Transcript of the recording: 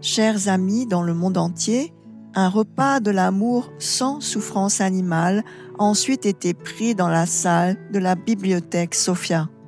Chers amis dans le monde entier, un repas de l'amour sans souffrance animale a ensuite été pris dans la salle de la bibliothèque Sophia.